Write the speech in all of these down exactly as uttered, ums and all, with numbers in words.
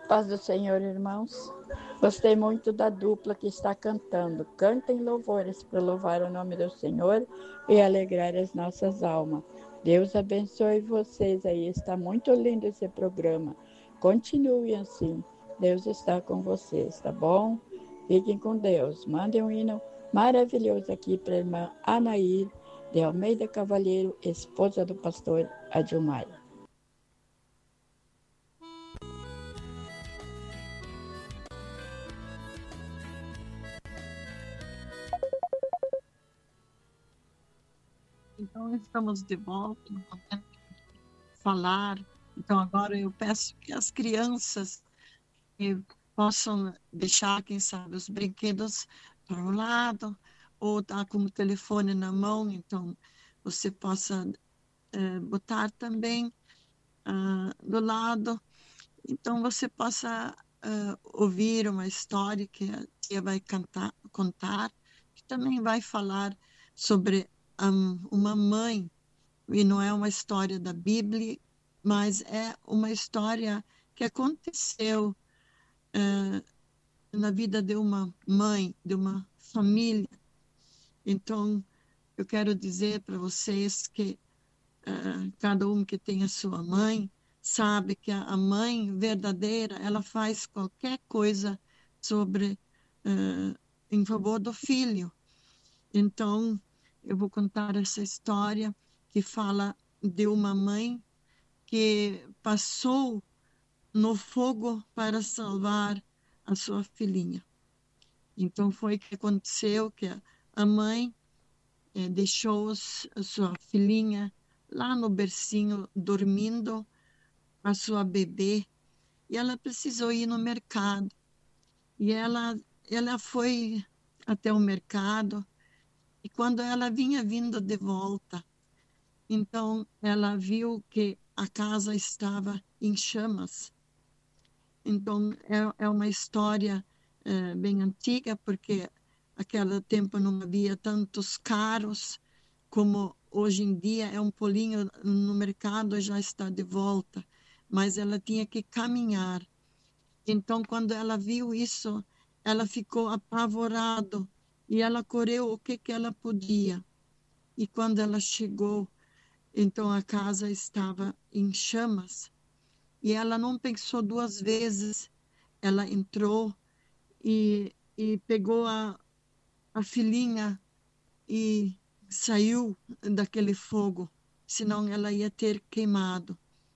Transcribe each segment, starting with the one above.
Paz do Senhor, irmãos. Gostei muito da dupla que está cantando. Cantem louvores para louvar o nome do Senhor e alegrar as nossas almas. Deus abençoe vocês aí. Está muito lindo esse programa. Continue assim. Deus está com vocês, tá bom? Fiquem com Deus. Mandem um hino maravilhoso aqui para a irmã Anair de Almeida Cavalheiro, esposa do pastor Adilmar. Então, estamos de volta, no momento de falar. Então, agora eu peço que as crianças que possam deixar, quem sabe, os brinquedos para o lado, ou estar com o telefone na mão, então você possa eh, botar também ah, do lado. Então, você possa ah, ouvir uma história que a tia vai cantar, contar, que também vai falar sobre um, uma mãe. E não é uma história da Bíblia, mas é uma história que aconteceu eh, na vida de uma mãe, de uma família. Então, eu quero dizer para vocês que eh, cada um que tem a sua mãe sabe que a mãe verdadeira, ela faz qualquer coisa sobre eh, em favor do filho. Então, eu vou contar essa história que fala de uma mãe que passou no fogo para salvar a sua filhinha. Então, foi que aconteceu que a mãe eh, deixou a sua filhinha lá no bercinho, dormindo, a sua bebê, e ela precisou ir no mercado. E ela, ela foi até o mercado, e quando ela vinha vindo de volta, então ela viu que a casa estava em chamas. Então é, é uma história é, bem antiga, porque naquele tempo não havia tantos carros como hoje em dia. É um pulinho no mercado e já está de volta, mas ela tinha que caminhar. Então, quando ela viu isso, ela ficou apavorada e ela correu o que que ela podia. E quando ela chegou, então a casa estava em chamas. E ela não pensou duas vezes. Ela entrou e, e pegou a, a filhinha e saiu daquele fogo, senão ela ia ter queimado.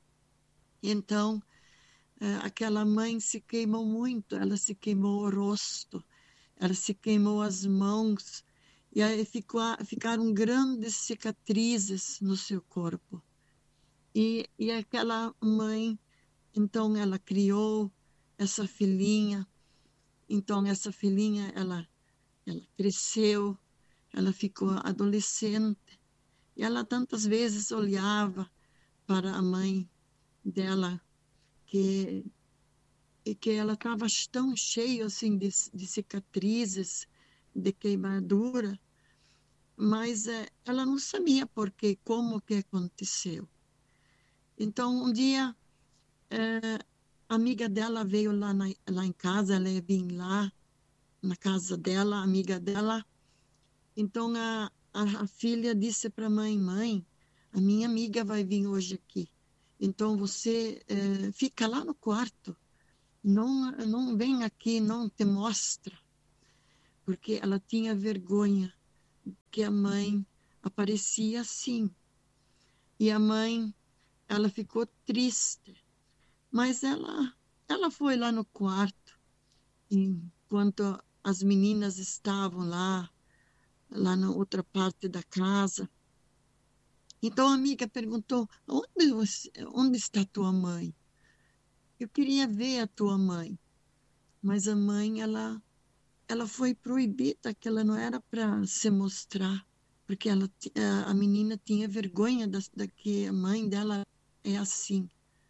Então, eh, aquela mãe se queimou muito, ela se queimou o rosto, ela se queimou as mãos, e aí ficou, ficaram grandes cicatrizes no seu corpo. E, e aquela mãe, então ela criou essa filhinha, então essa filhinha, ela, ela cresceu, ela ficou adolescente, e ela tantas vezes olhava para a mãe dela, que, e que ela estava tão cheia assim, de, de cicatrizes, de queimadura, mas é, ela não sabia por quê, como que aconteceu. Então, um dia, é, a amiga dela veio lá, na, lá em casa, ela ia vir lá na casa dela, a amiga dela. Então, a, a, a filha disse para a mãe, mãe, a minha amiga vai vir hoje aqui. Então, você é, fica lá no quarto, não, não vem aqui, não te mostra. Porque ela tinha vergonha que a mãe aparecia assim. E a mãe, ela ficou triste. Mas ela, ela foi lá no quarto, enquanto as meninas estavam lá, lá na outra parte da casa. Então a amiga perguntou, onde, você, onde está tua mãe? Eu queria ver a tua mãe. Mas a mãe, ela, ela foi proibida, que ela não era para se mostrar, porque ela, a menina tinha vergonha da, da que a mãe dela é assim.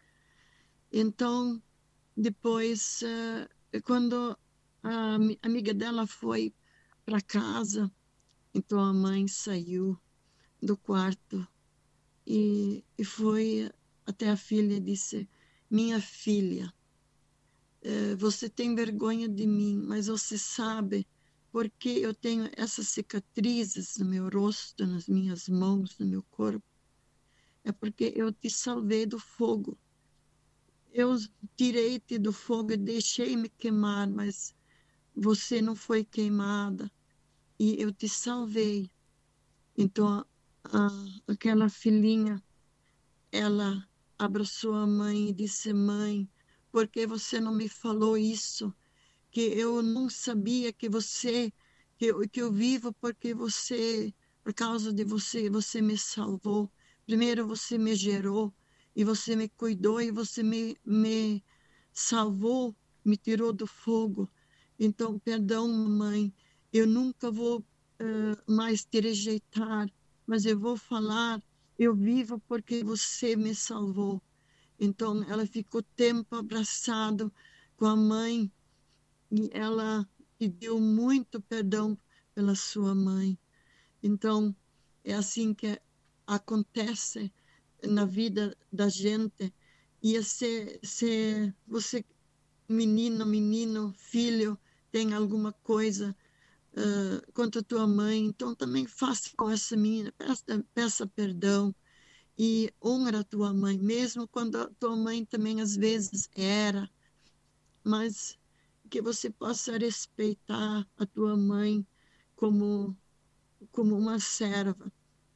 Então, depois, uh, quando a amiga dela foi para casa, então a mãe saiu do quarto e, e foi até a filha e disse, minha filha, eh, você tem vergonha de mim, mas você sabe porque eu tenho essas cicatrizes no meu rosto, nas minhas mãos, no meu corpo. É porque eu te salvei do fogo. Eu tirei-te do fogo e deixei-me queimar, mas você não foi queimada e eu te salvei. Então, a, aquela filhinha, ela abraçou a mãe e disse: Mãe, por que você não me falou isso? Que eu não sabia que você, que eu, que eu vivo porque você, por causa de você, você me salvou. Primeiro você me gerou e você me cuidou e você me, me salvou, me tirou do fogo. Então, perdão, mãe, eu nunca vou eh, mais te rejeitar, mas eu vou falar, eu vivo porque você me salvou. Então, ela ficou tempo abraçado com a mãe e ela pediu muito perdão pela sua mãe. Então, é assim que acontece na vida da gente. E se, se você, menino, menino, filho, tem alguma coisa uh, contra a tua mãe, então também faça com essa menina, peça, peça perdão e honra a tua mãe, mesmo quando a tua mãe também às vezes era, mas que você possa respeitar a tua mãe como, como uma serva.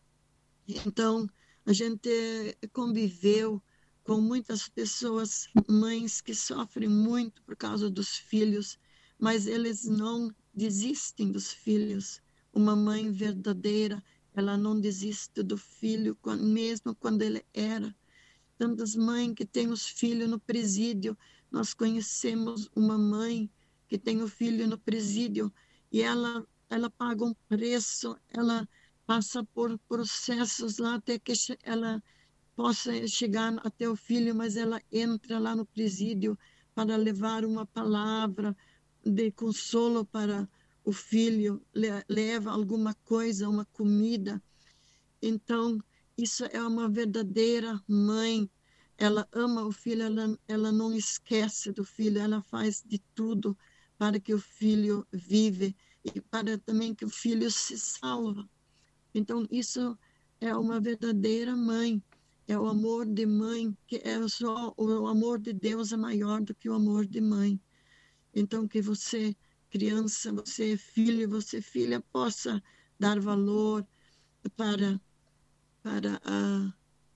Então, a gente conviveu com muitas pessoas, mães que sofrem muito por causa dos filhos, mas eles não desistem dos filhos. Uma mãe verdadeira, ela não desiste do filho, mesmo quando ele era. Tantas mães que têm os filhos no presídio. Nós conhecemos uma mãe que tem o filho no presídio e ela, ela paga um preço, ela passa por processos lá até que ela possa chegar até o filho, mas ela entra lá no presídio para levar uma palavra de consolo para o filho, leva alguma coisa, uma comida. Então, isso é uma verdadeira mãe. Ela ama o filho, ela, ela não esquece do filho, ela faz de tudo para que o filho vive e para também que o filho se salva. Então, isso é uma verdadeira mãe. É o amor de mãe, que é só o amor de Deus é maior do que o amor de mãe. Então, que você, criança, você filho, você filha, possa dar valor para para a,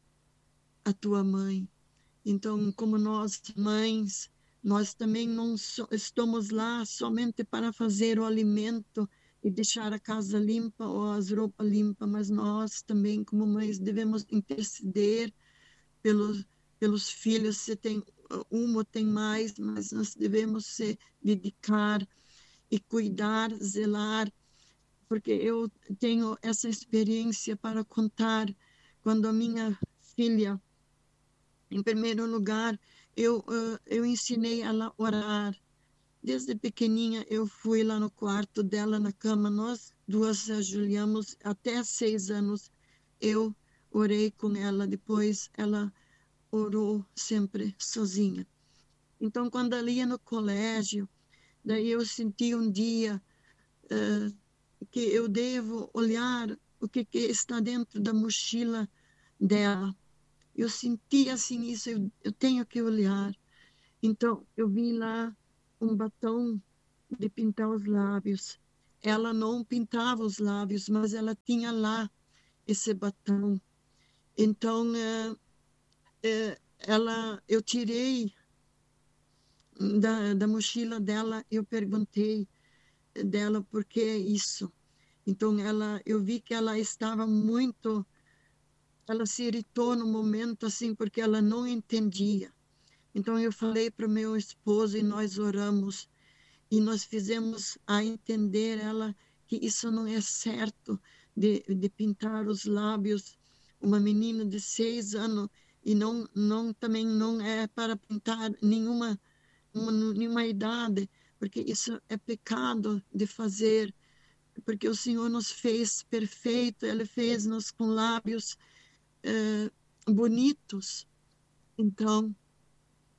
a tua mãe. Então, como nós, mães, nós também não so, estamos lá somente para fazer o alimento e deixar a casa limpa ou as roupas limpas, mas nós também, como mães, devemos interceder pelos, pelos filhos. Se tem um ou tem mais, mas nós devemos se dedicar e cuidar, zelar, porque eu tenho essa experiência para contar. Quando a minha filha, em primeiro lugar, eu, uh, eu ensinei ela a orar. Desde pequeninha, eu fui lá no quarto dela, na cama, nós duas ajoelhamos até seis anos. Eu orei com ela, depois ela orou sempre sozinha. Então, quando ela ia no colégio, daí eu senti um dia uh, que eu devo olhar o que, que está dentro da mochila dela. Eu senti assim isso, eu, eu tenho que olhar. Então, eu vi lá um batom de pintar os lábios. Ela não pintava os lábios, mas ela tinha lá esse batom. Então, é, é, ela, eu tirei da, da mochila dela, eu perguntei dela por que isso. Então, ela, eu vi que ela estava muito, ela se irritou no momento assim, porque ela não entendia. Então eu falei para o meu esposo e nós oramos e nós fizemos a entender ela que isso não é certo de, de pintar os lábios. Uma menina de seis anos e não, não também não é para pintar nenhuma, uma, nenhuma idade, porque isso é pecado de fazer, porque o Senhor nos fez perfeito, Ele fez-nos com lábios eh, bonitos. Então,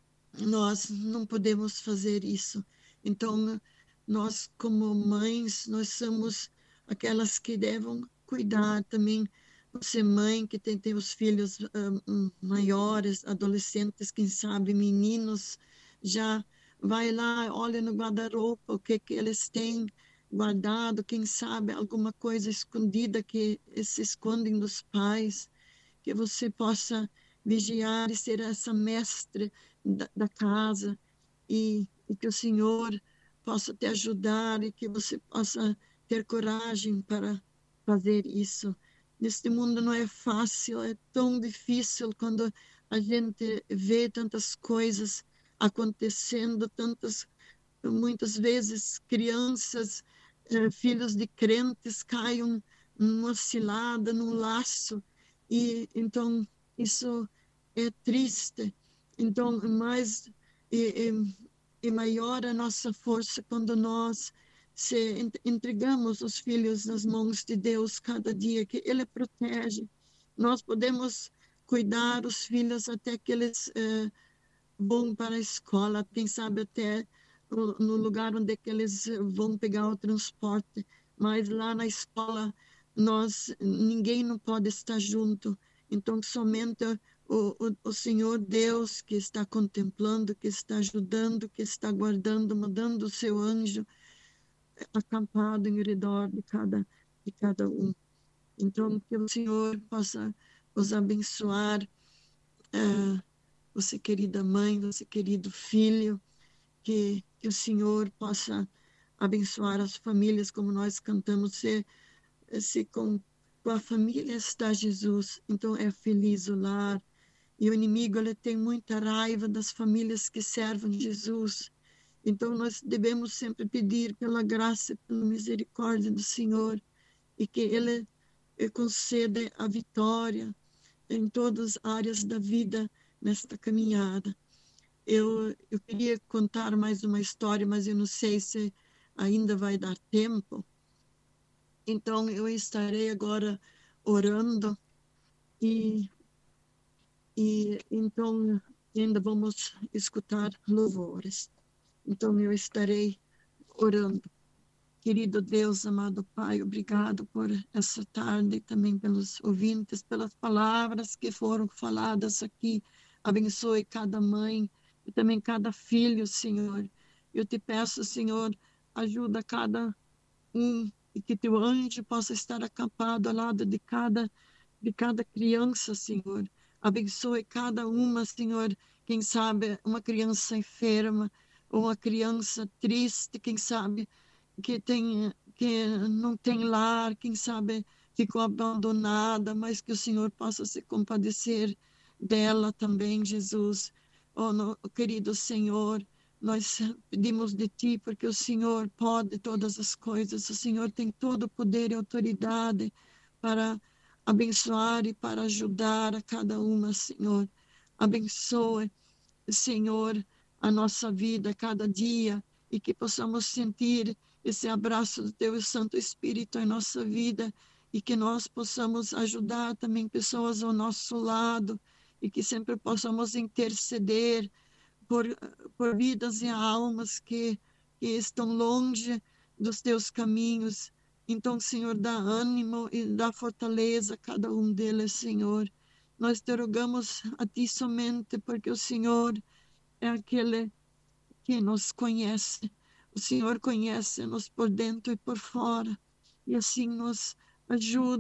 nós não podemos fazer isso. Então, nós como mães, nós somos aquelas que devem cuidar também. Você, mãe, que tem, tem os filhos um, maiores, adolescentes, quem sabe, meninos, já vai lá, olha no guarda-roupa o que, que eles têm guardado, quem sabe alguma coisa escondida que se escondem dos pais, que você possa vigiar e ser essa mestre da, da casa, e, e que o Senhor possa te ajudar e que você possa ter coragem para fazer isso. Neste mundo não é fácil, é tão difícil quando a gente vê tantas coisas acontecendo, tantas, muitas vezes crianças, eh, filhos de crentes caem numa cilada, num laço, e então isso é triste. Então, mais e, e, e maior a nossa força quando nós se entregamos os filhos nas mãos de Deus cada dia, que Ele protege. Nós podemos cuidar os filhos até que eles eh, vão para a escola, quem sabe até no, no lugar onde é que eles vão pegar o transporte, mas lá na escola nós, ninguém não pode estar junto, então somente o, o, o Senhor Deus que está contemplando, que está ajudando, que está guardando, mandando o seu anjo acampado em redor de cada, de cada um. Então, que o Senhor possa os abençoar, uh, você querida mãe, você querido filho, que, que o Senhor possa abençoar as famílias, como nós cantamos, se, se com, com a família está Jesus, então é feliz o lar. E o inimigo, ele tem muita raiva das famílias que servem Jesus. Então nós devemos sempre pedir pela graça e pela misericórdia do Senhor, e que Ele conceda a vitória em todas as áreas da vida nesta caminhada. Eu, eu queria contar mais uma história, mas eu não sei se ainda vai dar tempo. Então eu estarei agora orando e, e então ainda vamos escutar louvores. Então eu estarei orando. Querido Deus, amado Pai, obrigado por essa tarde e também pelos ouvintes, pelas palavras que foram faladas aqui. Abençoe cada mãe e também cada filho, Senhor. Eu te peço, Senhor, ajuda cada um e que teu anjo possa estar acampado ao lado de cada, de cada criança, Senhor. Abençoe cada uma, Senhor. Quem sabe uma criança enferma, ou uma criança triste, quem sabe que tem, que não tem lar, quem sabe ficou abandonada, mas que o Senhor possa se compadecer dela também, Jesus. Oh, no, querido Senhor, nós pedimos de Ti, porque o Senhor pode todas as coisas, o Senhor tem todo o poder e autoridade para abençoar e para ajudar a cada uma, Senhor. Abençoe, Senhor, a nossa vida cada dia, e que possamos sentir esse abraço do Teu Santo Espírito em nossa vida, e que nós possamos ajudar também pessoas ao nosso lado, e que sempre possamos interceder por, por vidas e almas que, que estão longe dos Teus caminhos. Então, Senhor, dá ânimo e dá fortaleza a cada um deles, Senhor. Nós te rogamos a Ti somente, porque o Senhor é aquele que nos conhece. O Senhor conhece-nos por dentro e por fora, e assim nos ajuda